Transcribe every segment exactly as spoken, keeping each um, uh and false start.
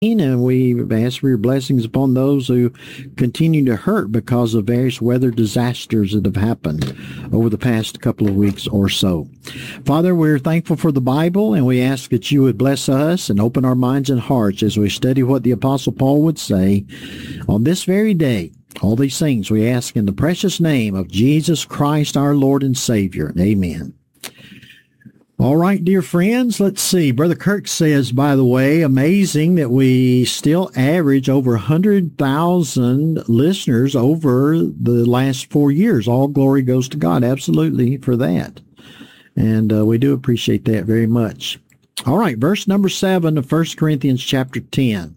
And we ask for your blessings upon those who continue to hurt because of various weather disasters that have happened over the past couple of weeks or so. Father, we're thankful for the Bible, and we ask that you would bless us and open our minds and hearts as we study what the Apostle Paul would say on this very day. All these things we ask in the precious name of Jesus Christ, our Lord and Savior. Amen. All right, dear friends, let's see. Brother Kirk says, by the way, amazing that we still average over one hundred thousand listeners over the last four years. All glory goes to God, absolutely, for that. And uh, we do appreciate that very much. All right, verse number seven of First Corinthians chapter ten.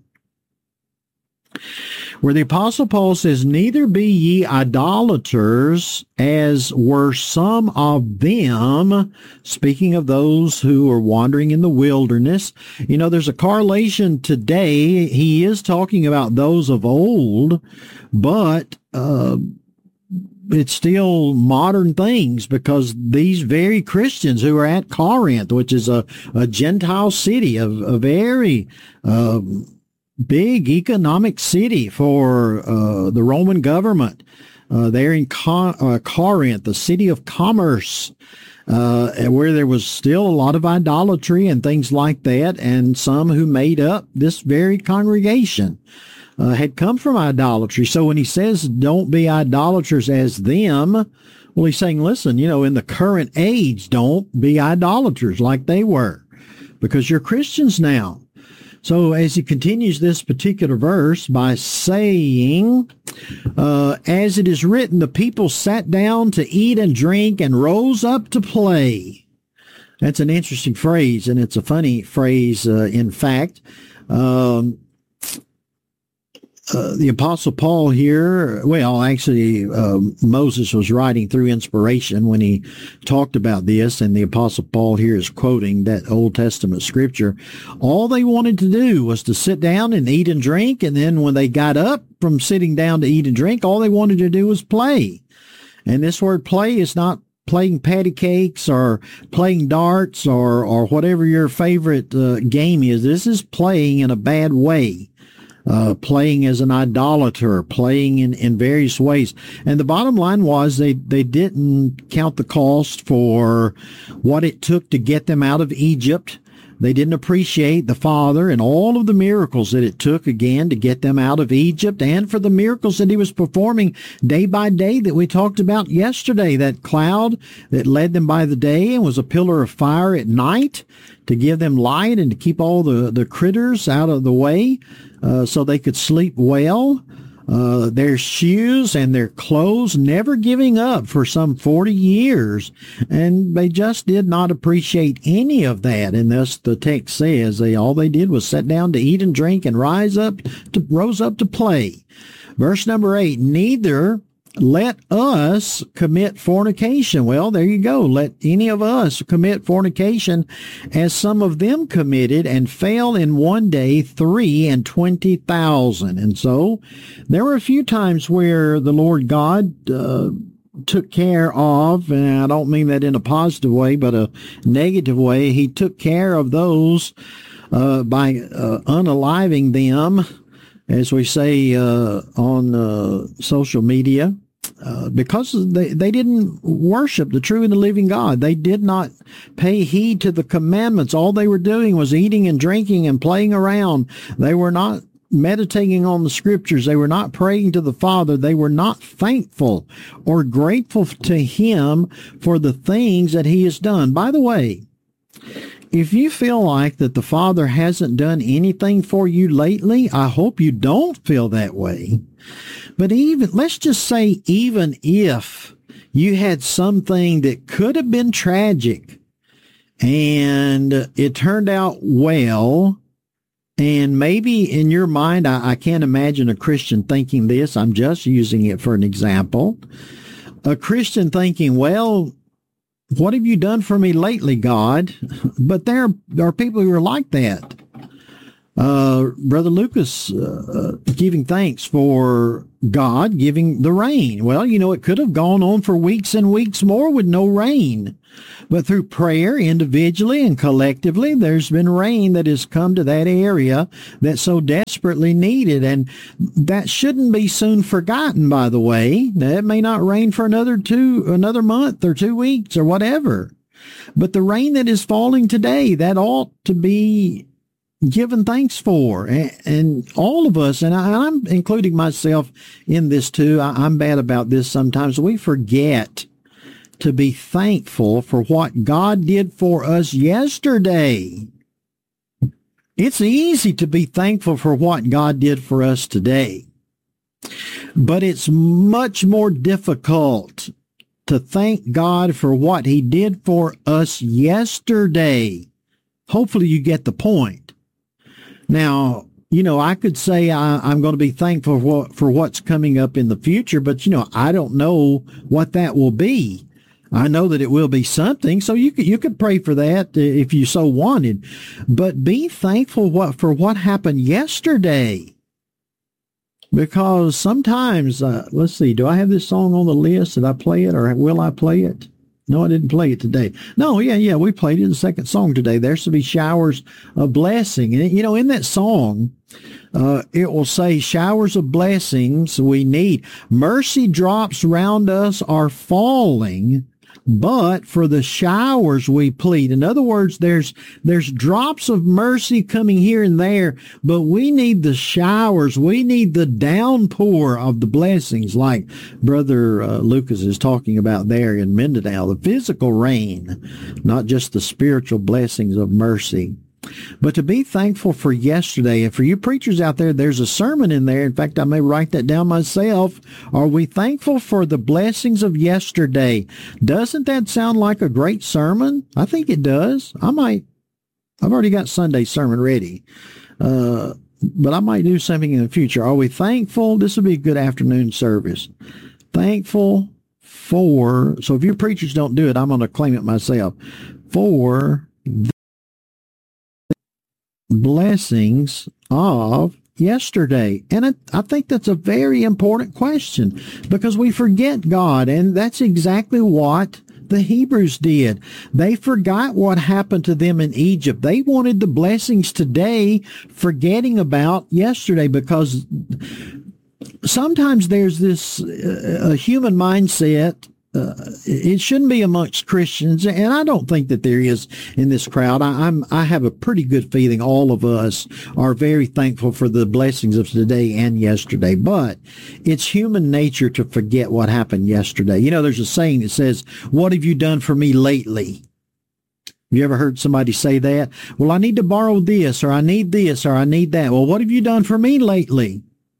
Where the Apostle Paul says, neither be ye idolaters, as were some of them, speaking of those who are wandering in the wilderness. You know, there's a correlation today. He is talking about those of old, but uh, it's still modern things, because these very Christians who are at Corinth, which is a, a Gentile city, a, a very... Uh, big economic city for uh, the Roman government. Uh, there in Con- uh, Corinth, the city of commerce, uh, where there was still a lot of idolatry and things like that, and some who made up this very congregation uh, had come from idolatry. So when he says, don't be idolaters as them, well, he's saying, listen, you know, in the current age, don't be idolaters like they were, because you're Christians now. So as he continues this particular verse by saying, uh, as it is written, the people sat down to eat and drink and rose up to play. That's an interesting phrase, and it's a funny phrase, uh, in fact. Um, Uh, the Apostle Paul here, well, actually, uh, Moses was writing through inspiration when he talked about this, and the Apostle Paul here is quoting that Old Testament scripture. All they wanted to do was to sit down and eat and drink, and then when they got up from sitting down to eat and drink, all they wanted to do was play. And this word play is not playing patty cakes or playing darts or, or whatever your favorite uh, game is. This is playing in a bad way. Uh, playing as an idolater, playing in, in various ways. And the bottom line was they, they didn't count the cost for what it took to get them out of Egypt. They didn't appreciate the Father and all of the miracles that it took, again, to get them out of Egypt, and for the miracles that he was performing day by day that we talked about yesterday. That cloud that led them by the day and was a pillar of fire at night to give them light and to keep all the, the critters out of the way uh, so they could sleep well. Uh, their shoes and their clothes never giving up for some forty years. And they just did not appreciate any of that. And thus the text says they, all they did was sit down to eat and drink and rise up to, rose up to play. Verse number eight, neither let us commit fornication. Well, there you go. Let any of us commit fornication, as some of them committed and fell in one day three and twenty thousand. And so there were a few times where the Lord God uh, took care of, and I don't mean that in a positive way, but a negative way. He took care of those uh, by uh, unaliving them, as we say uh, on uh, social media. Uh, because they, they didn't worship the true and the living God. They did not pay heed to the commandments. All they were doing was eating and drinking and playing around. They were not meditating on the scriptures. They were not praying to the Father. They were not thankful or grateful to him for the things that he has done. By the way, if you feel like that the Father hasn't done anything for you lately, I hope you don't feel that way. But even, let's just say, even if you had something that could have been tragic and it turned out well, and maybe in your mind, I, I can't imagine a Christian thinking this. I'm just using it for an example. A Christian thinking, well, what have you done for me lately, God? But there are people who are like that. Uh, Brother Lucas, uh, giving thanks for God giving the rain. Well, you know, it could have gone on for weeks and weeks more with no rain. But through prayer, individually and collectively, there's been rain that has come to that area that's so desperately needed. And that shouldn't be soon forgotten, by the way. Now, it may not rain for another two, another month or two weeks or whatever. But the rain that is falling today, that ought to be given thanks for. And, and all of us, and I, I'm including myself in this too, I, I'm bad about this sometimes. We forget to be thankful for what God did for us yesterday. It's easy to be thankful for what God did for us today, but it's much more difficult to thank God for what He did for us yesterday. Hopefully you get the point. Now, you know, I could say I, I'm going to be thankful for, what, for what's coming up in the future, but, you know, I don't know what that will be. I know that it will be something, so you could, you could pray for that if you so wanted. But be thankful what, for what happened yesterday. Because sometimes, uh, let's see, do I have this song on the list? Did I play it, or will I play it? No, I didn't play it today. No, yeah, yeah, we played it in the second song today. There should be showers of blessing. And, you know, in that song, uh, it will say showers of blessings we need. Mercy drops round us are falling, but for the showers we plead. In other words, there's there's drops of mercy coming here and there, but we need the showers. We need the downpour of the blessings, like Brother uh, Lucas is talking about there in Mindanao, the physical rain, not just the spiritual blessings of mercy. But to be thankful for yesterday, and for you preachers out there, there's a sermon in there. In fact, I may write that down myself. Are we thankful for the blessings of yesterday? Doesn't that sound like a great sermon? I think it does. I might, I've already got Sunday's sermon ready. Uh, but I might do something in the future. Are we thankful? This will be a good afternoon service. Thankful for, so if your preachers don't do it, I'm going to claim it myself, for blessings of yesterday. And it, I think that's a very important question, because we forget God, and that's exactly what the Hebrews did. They forgot what happened to them in Egypt. They wanted the blessings today, forgetting about yesterday, because sometimes there's this uh, a human mindset. Uh, it shouldn't be amongst Christians, and I don't think that there is in this crowd. I, I'm, I have a pretty good feeling all of us are very thankful for the blessings of today and yesterday, but it's human nature to forget what happened yesterday. You know, there's a saying that says, "What have you done for me lately?" Have you ever heard somebody say that? Well, I need to borrow this, or I need this, or I need that. Well, what have you done for me lately?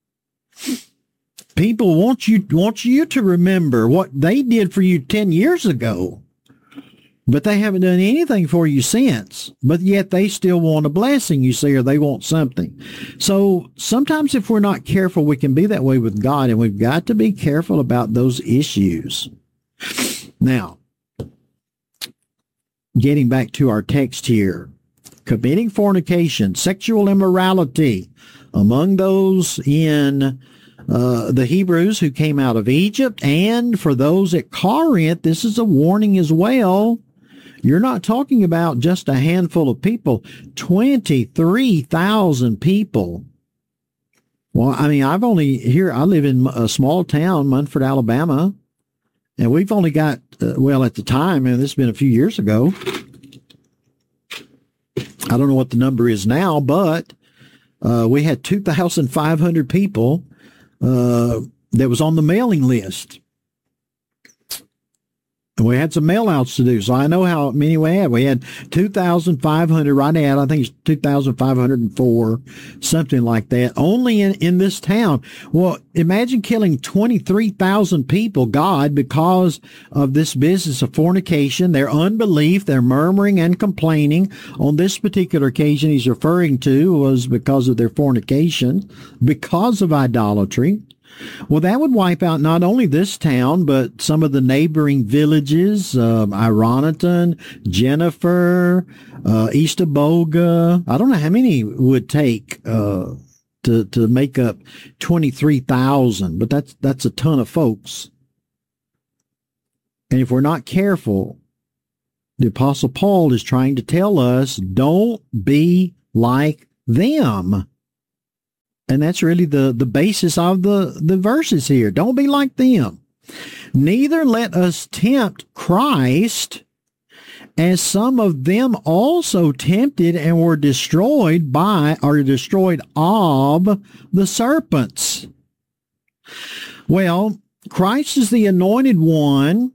People want you want you to remember what they did for you ten years ago, but they haven't done anything for you since. But yet they still want a blessing, you see, or they want something. So sometimes if we're not careful, we can be that way with God, and we've got to be careful about those issues. Now, getting back to our text here, committing fornication, sexual immorality among those in Uh, the Hebrews who came out of Egypt, and for those at Corinth, this is a warning as well. You're not talking about just a handful of people, twenty-three thousand people. Well, I mean, I've only here, I live in a small town, Munford, Alabama, and we've only got, uh, well, at the time, and this has been a few years ago, I don't know what the number is now, but uh, we had two thousand five hundred people Uh, that was on the mailing list. And we had some mail outs to do, so I know how many we had. We had two thousand five hundred right at, I think it's two thousand five hundred four, something like that, only in, in this town. Well, imagine killing twenty-three thousand people, God, because of this business of fornication, their unbelief, their murmuring and complaining. On this particular occasion he's referring to was because of their fornication, because of idolatry. Well, that would wipe out not only this town, but some of the neighboring villages, uh, Ironiton, Jennifer, uh, East Aboga. I don't know how many it would take uh, to to make up twenty-three thousand, but that's that's a ton of folks. And if we're not careful, the Apostle Paul is trying to tell us, don't be like them. And that's really the, the basis of the, the verses here. Don't be like them. Neither let us tempt Christ, as some of them also tempted and were destroyed by, or destroyed of, the serpents. Well, Christ is the anointed one.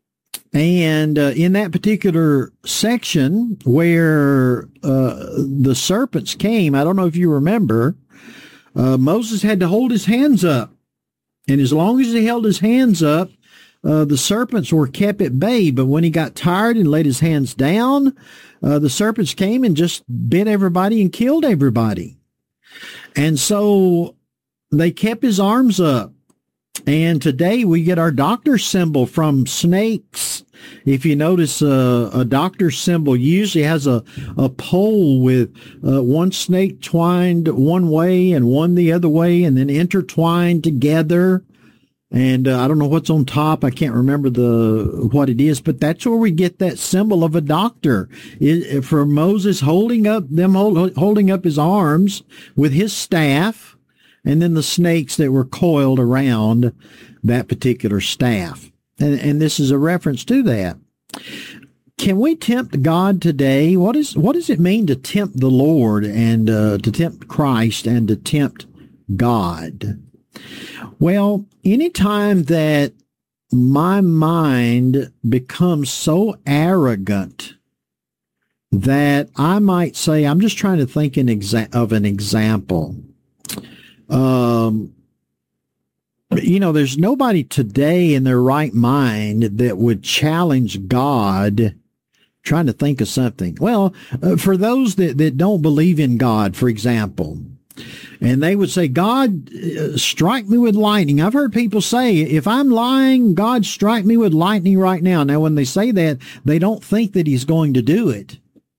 And uh, in that particular section where uh, the serpents came, I don't know if you remember, Uh, Moses had to hold his hands up. And as long as he held his hands up, uh, the serpents were kept at bay. But when he got tired and laid his hands down, uh, the serpents came and just bit everybody and killed everybody. And so they kept his arms up. And today we get our doctor symbol from snakes. If you notice, uh, a doctor symbol usually has a, a pole with uh, one snake twined one way and one the other way and then intertwined together. And uh, I don't know what's on top. I can't remember the what it is, but that's where we get that symbol of a doctor. It, for Moses holding up them hold, holding up his arms with his staff, and then the snakes that were coiled around that particular staff. And, and this is a reference to that. Can we tempt God today? What is what does it mean to tempt the Lord and uh, to tempt Christ and to tempt God? Well, anytime that my mind becomes so arrogant that I might say, I'm just trying to think an exa- of an example. Um, you know, there's nobody today in their right mind that would challenge God. Trying to think of something. Well, uh, for those that, that don't believe in God, for example, and they would say, God, uh, strike me with lightning. I've heard people say, if I'm lying, God, strike me with lightning right now. Now, when they say that, they don't think that he's going to do it.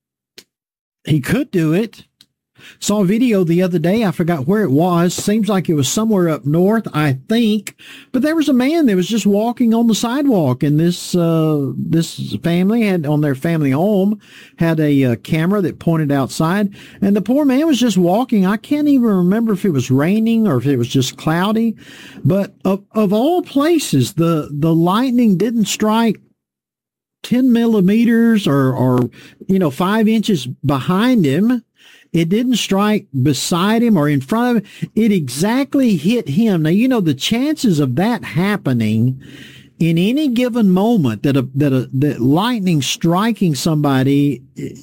He could do it. Saw a video the other day. I forgot where it was. Seems like it was somewhere up north, I think. But there was a man that was just walking on the sidewalk, and this uh, this family had on their family home had a uh, camera that pointed outside, and the poor man was just walking. I can't even remember if it was raining or if it was just cloudy. But of of all places, the the lightning didn't strike ten millimeters or or you know five inches behind him. It didn't strike beside him or in front of him. It exactly hit him. Now, you know, the chances of that happening in any given moment, that a, that a, that lightning striking somebody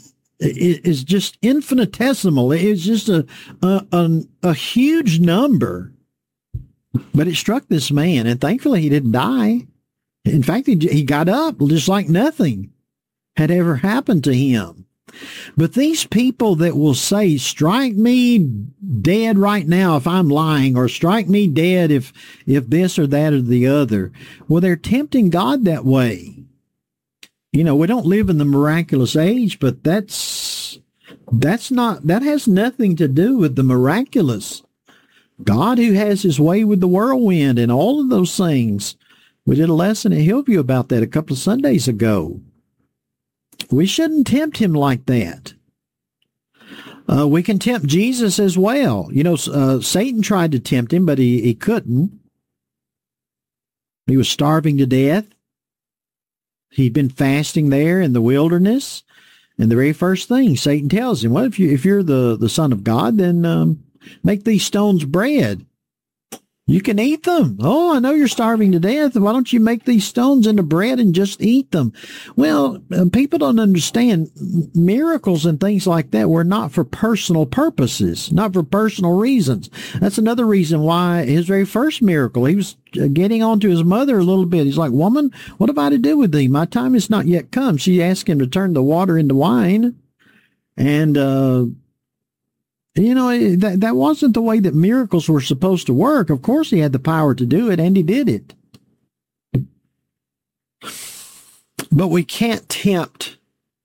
is just infinitesimal. It's just a, a, a, a huge number. But it struck this man, and thankfully he didn't die. In fact, he, he got up just like nothing had ever happened to him. But these people that will say, strike me dead right now if I'm lying, or strike me dead if if this or that or the other, well, they're tempting God that way. You know, we don't live in the miraculous age, but that's that's not that has nothing to do with the miraculous. God, who has his way with the whirlwind and all of those things. We did a lesson at Hillview about that a couple of Sundays ago. We shouldn't tempt him like that. Uh, we can tempt Jesus as well. You know, uh, Satan tried to tempt him, but he, he couldn't. He was starving to death. He'd been fasting there in the wilderness. And the very first thing Satan tells him, well, if, you, if you're the, the Son of God, then um, make these stones bread. You can eat them. Oh, I know you're starving to death. Why don't you make these stones into bread and just eat them? Well, uh, people don't understand miracles and things like that were not for personal purposes, not for personal reasons. That's another reason why his very first miracle, he was getting on to his mother a little bit. He's like, woman, what have I to do with thee? My time has not yet come. She asked him to turn the water into wine. And, uh, You know, that, that wasn't the way that miracles were supposed to work. Of course, he had the power to do it, and he did it. But we can't tempt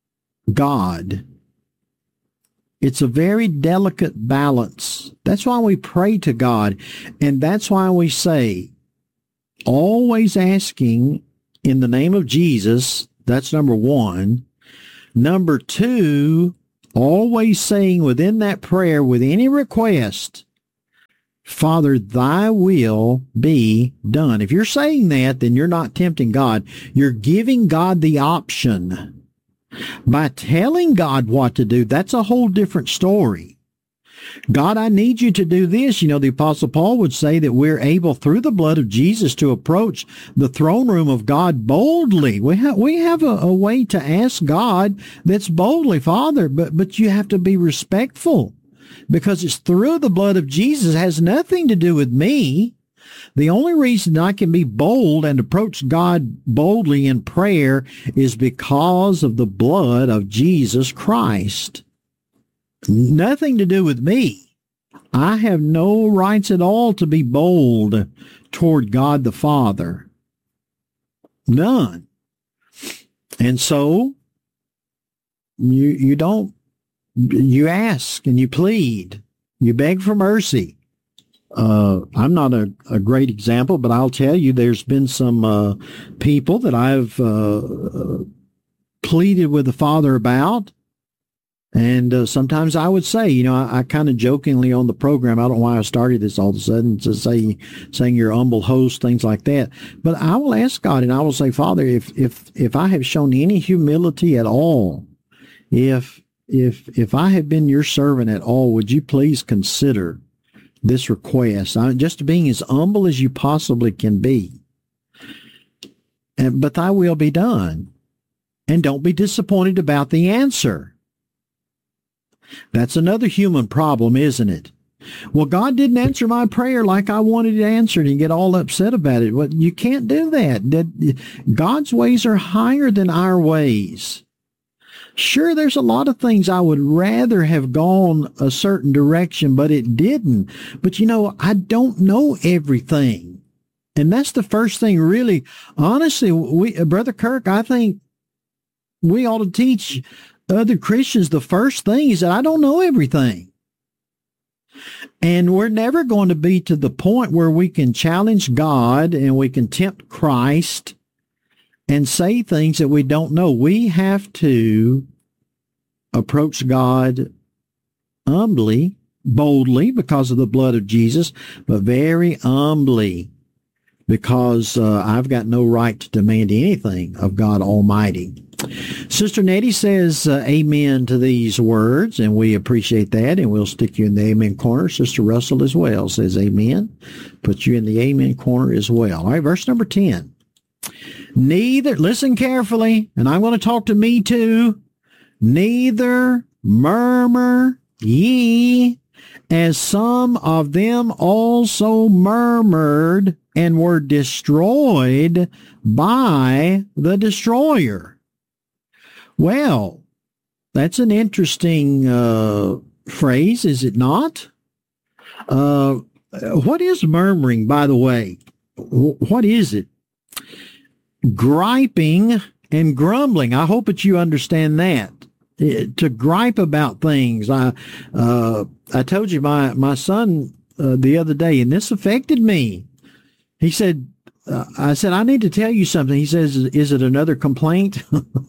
God. It's a very delicate balance. That's why we pray to God. And that's why we say, always asking in the name of Jesus. That's number one. Number two, always saying within that prayer, with any request, Father, thy will be done. If you're saying that, then you're not tempting God. You're giving God the option. By telling God what to do, that's a whole different story. God, I need you to do this. You know, the Apostle Paul would say that we're able, through the blood of Jesus, to approach the throne room of God boldly. We have we have a, a way to ask God that's boldly, Father, but but you have to be respectful, because it's through the blood of Jesus. It has nothing to do with me. The only reason I can be bold and approach God boldly in prayer is because of the blood of Jesus Christ. Nothing to do with me. I have no rights at all to be bold toward God the Father. None. And so, you you don't, you ask and you plead. You beg for mercy. Uh, I'm not a, a great example, but I'll tell you, there's been some uh, people that I've uh, pleaded with the Father about. And uh, sometimes I would say, you know, I, I kind of jokingly on the program, I don't know why I started this all of a sudden, to say, saying you're humble host, things like that. But I will ask God, and I will say, Father, if if if I have shown any humility at all, if if if I have been your servant at all, would you please consider this request? I, just being as humble as you possibly can be. And, but thy will be done. And don't be disappointed about the answer. That's another human problem, isn't it? Well, God didn't answer my prayer like I wanted it answered, and get all upset about it. Well, you can't do that. That God's ways are higher than our ways. Sure, there's a lot of things I would rather have gone a certain direction, but it didn't. But, you know, I don't know everything. And that's the first thing, really. Honestly, we, Brother Kirk, I think we ought to teach other Christians the first thing is that I don't know everything. And we're never going to be to the point where we can challenge God and we can tempt Christ and say things that we don't know. We have to approach God humbly, boldly, because of the blood of Jesus, but very humbly, because uh, I've got no right to demand anything of God Almighty. Sister Nettie says uh, amen to these words, and we appreciate that, and we'll stick you in the amen corner. Sister Russell as well says amen. Put you in the amen corner as well. All right, verse number ten. Neither, listen carefully, and I'm going to talk to me too. Neither murmur ye, as some of them also murmured and were destroyed by the destroyer. Well, that's an interesting uh, phrase, is it not? Uh, what is murmuring, by the way? What is it? Griping and grumbling. I hope that you understand that. To gripe about things. I uh, I told you my, my son uh, the other day, and this affected me. He said, uh, I said, I need to tell you something. He says, is it another complaint?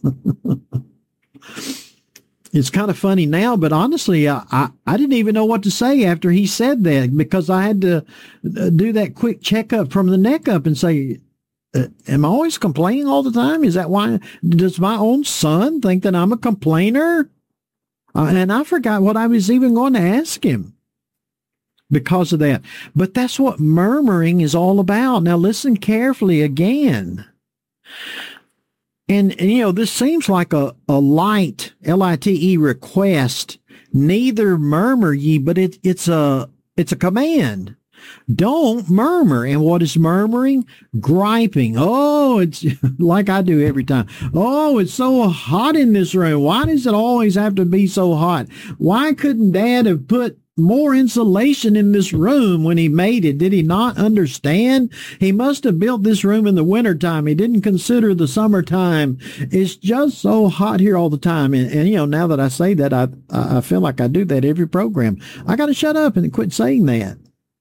It's kind of funny now, but honestly, I, I, I didn't even know what to say after he said that, because I had to do that quick checkup from the neck up and say, Uh, am I always complaining all the time? Is that why? Does my own son think that I'm a complainer? Uh, and I forgot what I was even going to ask him because of that. But that's what murmuring is all about. Now listen carefully again. And, and you know, this seems like a, a light, L I T E request. Neither murmur ye, but it, it's a it's a command. Don't murmur. And what is murmuring? Griping. Oh, it's like I do every time. Oh, it's so hot in this room. Why does it always have to be so hot? Why couldn't Dad have put more insulation in this room when he made it. Did he not understand? He must have built this room in the wintertime. He didn't consider the summertime. It's just so hot here all the time. And, and you know, now that I say that, I, I feel like I do that every program. I got to shut up and quit saying that.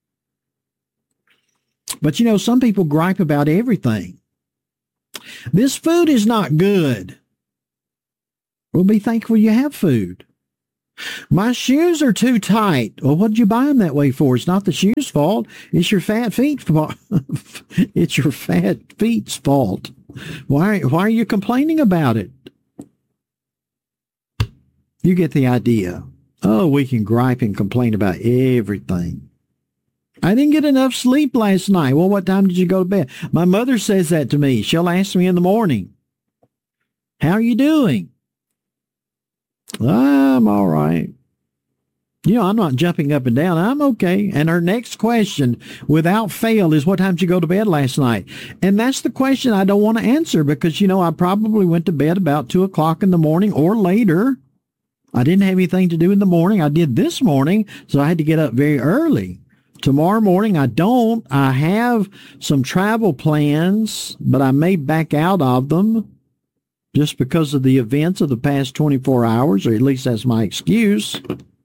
But, you know, some people gripe about everything. This food is not good. Well, be thankful you have food. My shoes are too tight. Well, what did you buy them that way for? It's not the shoes' fault. It's your fat feet fault. It's your fat feet's fault. Why, why are you complaining about it? You get the idea. Oh, we can gripe and complain about everything. I didn't get enough sleep last night. Well, what time did you go to bed? My mother says that to me. She'll ask me in the morning, how are you doing? I'm all right. You know, I'm not jumping up and down. I'm okay. And her next question, without fail, is what time did you go to bed last night? And that's the question I don't want to answer because, you know, I probably went to bed about two o'clock in the morning or later. I didn't have anything to do in the morning. I did this morning, so I had to get up very early. Tomorrow morning, I don't. I have some travel plans, but I may back out of them just because of the events of the past twenty-four hours, or at least that's my excuse.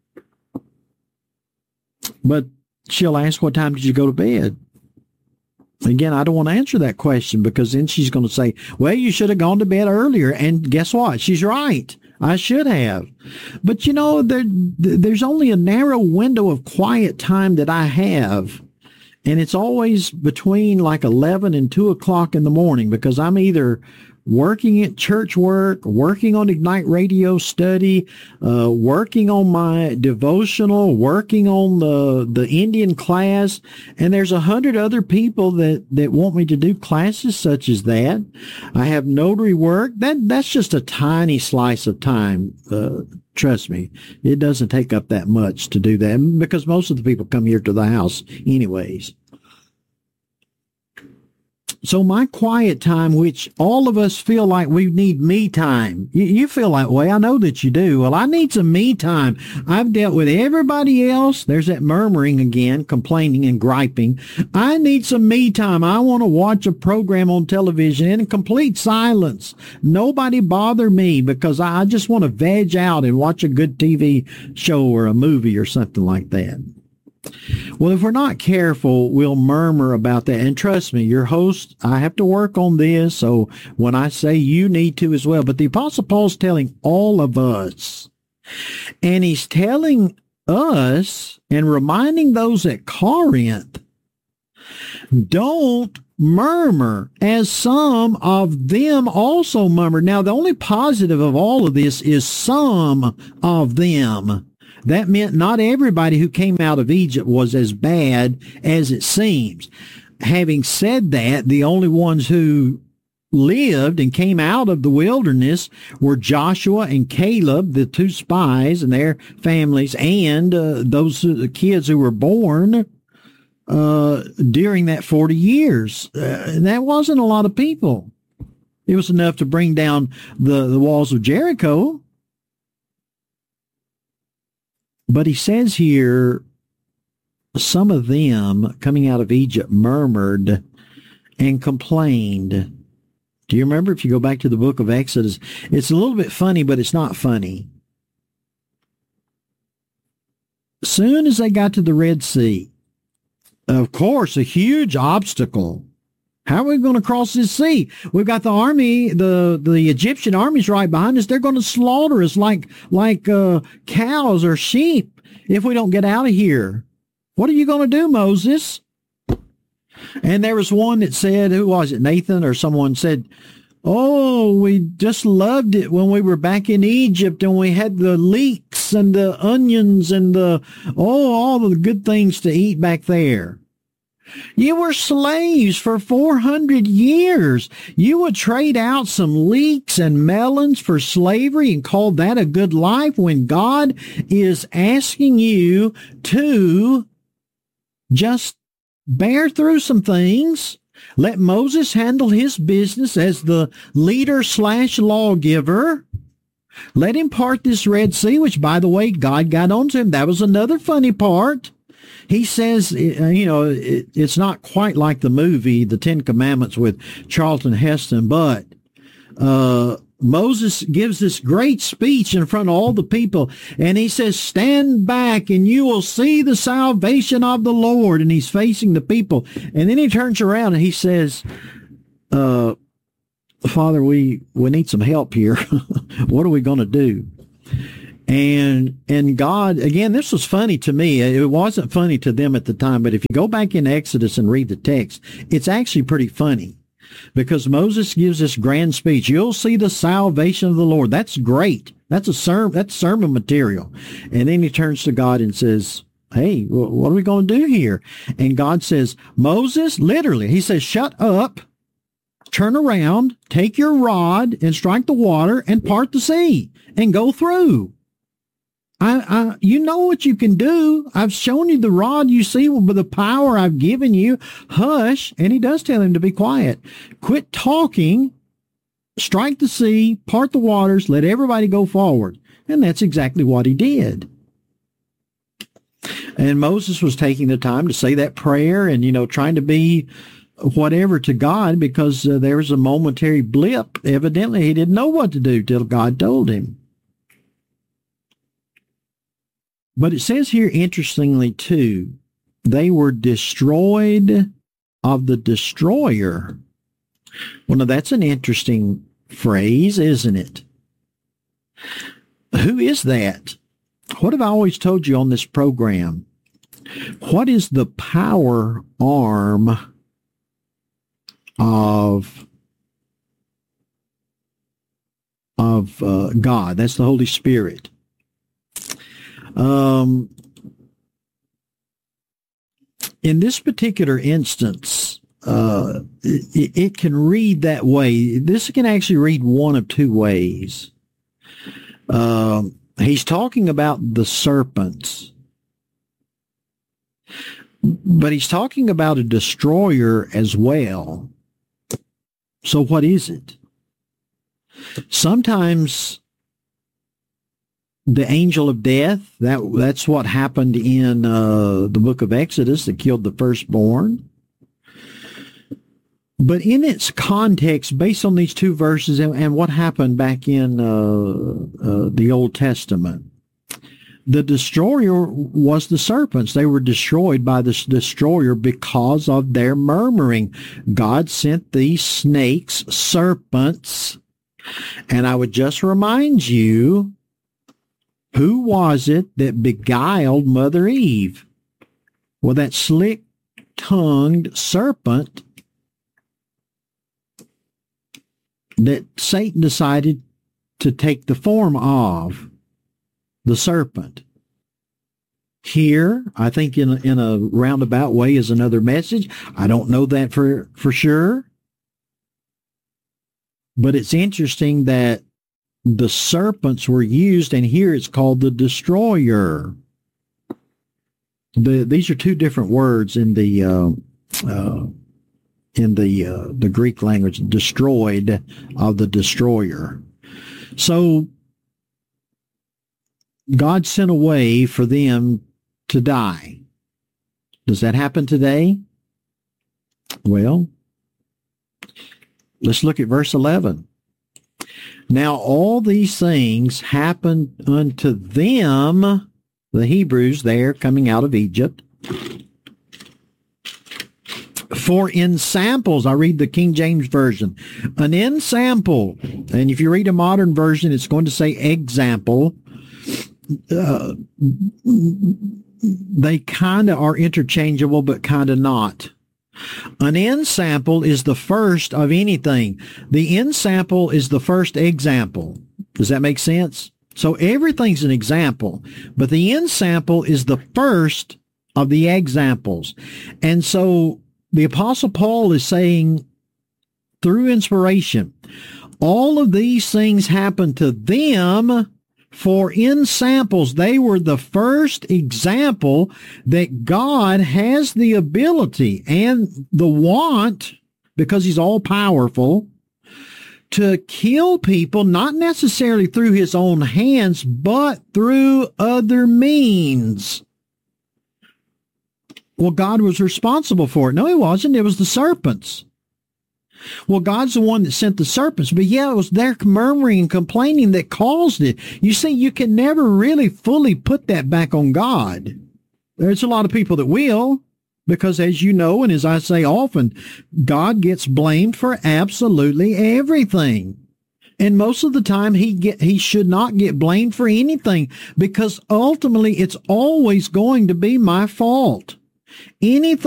But she'll ask, what time did you go to bed? Again, I don't want to answer that question because then she's going to say, well, you should have gone to bed earlier. And guess what? She's right. I should have. But, you know, there, there's only a narrow window of quiet time that I have. And it's always between like eleven and two o'clock in the morning because I'm either working at church work, working on Ignite Radio study, uh, working on my devotional, working on the, the Indian class. And there's a hundred other people that, that want me to do classes such as that. I have notary work. That, that's just a tiny slice of time. Uh, trust me, it doesn't take up that much to do that because most of the people come here to the house anyways. So my quiet time, which all of us feel like we need me time. You, you feel that way. I know that you do. Well, I need some me time. I've dealt with everybody else. There's that murmuring again, complaining and griping. I need some me time. I want to watch a program on television in complete silence. Nobody bother me because I just want to veg out and watch a good T V show or a movie or something like that. Well, if we're not careful, we'll murmur about that. And trust me, your host, I have to work on this. So when I say you need to as well, but the Apostle Paul's telling all of us, and he's telling us and reminding those at Corinth, don't murmur as some of them also murmured. Now, the only positive of all of this is some of them. That meant not everybody who came out of Egypt was as bad as it seems. Having said that, the only ones who lived and came out of the wilderness were Joshua and Caleb, the two spies and their families, and uh, those uh, kids who were born uh, during that forty years. Uh, that wasn't a lot of people. It was enough to bring down the, the walls of Jericho. But he says here, some of them coming out of Egypt murmured and complained. Do you remember, if you go back to the book of Exodus, it's a little bit funny, but it's not funny. Soon as they got to the Red Sea, of course, a huge obstacle. How are we going to cross this sea? We've got the army, the, the Egyptian army's right behind us. They're going to slaughter us like, like uh, cows or sheep if we don't get out of here. What are you going to do, Moses? And there was one that said, who was it, Nathan or someone said, oh, we just loved it when we were back in Egypt and we had the leeks and the onions and the, oh, all the good things to eat back there. You were slaves for four hundred years. You would trade out some leeks and melons for slavery and call that a good life when God is asking you to just bear through some things. Let Moses handle his business as the leader slash lawgiver. Let him part this Red Sea, which, by the way, God got onto him. That was another funny part. He says, you know, it, it's not quite like the movie, The Ten Commandments with Charlton Heston, but uh, Moses gives this great speech in front of all the people, and he says, stand back and you will see the salvation of the Lord. And he's facing the people. And then he turns around and he says, uh, Father, we, we need some help here. What are we going to do? And and God, again, this was funny to me. It wasn't funny to them at the time, but if you go back in Exodus and read the text, it's actually pretty funny because Moses gives this grand speech. You'll see the salvation of the Lord. That's great. That's a sermon. That's sermon material. And then he turns to God and says, hey, what are we going to do here? And God says, Moses, literally, he says, shut up, turn around, take your rod and strike the water and part the sea and go through. I, I, you know what you can do. I've shown you the rod. You see with the power I've given you. Hush. And he does tell him to be quiet. Quit talking. Strike the sea. Part the waters. Let everybody go forward. And that's exactly what he did. And Moses was taking the time to say that prayer and, you know, trying to be whatever to God because uh, there was a momentary blip. Evidently, he didn't know what to do till God told him. But it says here, interestingly, too, they were destroyed of the destroyer. Well, now that's an interesting phrase, isn't it? Who is that? What have I always told you on this program? What is the power arm of, of uh, God? That's the Holy Spirit. Um, in this particular instance, uh, it, it can read that way. This can actually read one of two ways. Um, he's talking about the serpents, but he's talking about a destroyer as well. So what is it? Sometimes the angel of death, that that's what happened in uh, the book of Exodus that killed the firstborn. But in its context, based on these two verses and, and what happened back in uh, uh, the Old Testament, the destroyer was the serpents. They were destroyed by this destroyer because of their murmuring. God sent these snakes, serpents, and I would just remind you, who was it that beguiled Mother Eve? Well, that slick-tongued serpent that Satan decided to take the form of, the serpent. Here, I think in a, in a roundabout way is another message. I don't know that for, for sure. But it's interesting that the serpents were used, and here it's called the destroyer. The, these are two different words in the uh, uh, in the uh, the Greek language. Destroyed of the destroyer. So God sent a way for them to die. Does that happen today? Well, let's look at verse eleven. Now all these things happened unto them, the Hebrews there coming out of Egypt, for in samples, I read the King James Version, an ensample, and if you read a modern version, it's going to say example. Uh, they kind of are interchangeable, but kind of not. An ensample is the first of anything. The ensample is the first example. Does that make sense? So everything's an example, but the ensample is the first of the examples. And so the Apostle Paul is saying through inspiration, all of these things happened to them for in samples. They were the first example that God has the ability and the want, because he's all powerful, to kill people, not necessarily through his own hands, but through other means. Well, God was responsible for it. No, he wasn't. It was the serpents. Well, God's the one that sent the serpents, but yeah, it was their murmuring and complaining that caused it. You see, you can never really fully put that back on God. There's a lot of people that will, because as you know, and as I say often, God gets blamed for absolutely everything. And most of the time, he get he should not get blamed for anything, because ultimately it's always going to be my fault. Anything